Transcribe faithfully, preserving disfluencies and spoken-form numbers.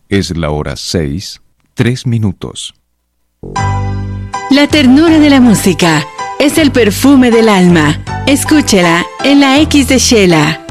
Es la hora seis, tres minutos. La ternura de la música es el perfume del alma. Escúchela en la X de Shela.